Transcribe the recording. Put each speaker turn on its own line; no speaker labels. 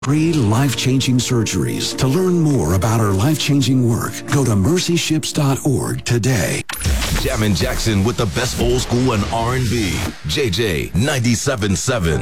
Free life-changing surgeries. To learn more about our life-changing work, go to mercyships.org today.
Jammin' Jackson with the best old school and R&B. JJ 97.7.